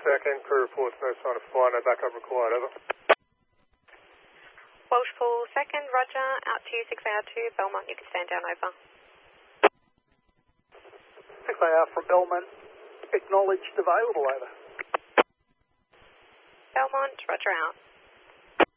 second, crew reports no sign of fire, no backup required, over. Welsh Pool second, roger, out to 6AR2, Belmont, you can stand down, over. 6AR from Belmont, acknowledged available, over. Belmont, roger out.